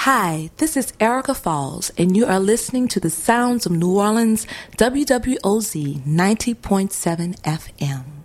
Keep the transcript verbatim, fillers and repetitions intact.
Hi, this is Erica Falls, and you are listening to the sounds of New Orleans, W W O Z ninety point seven F M.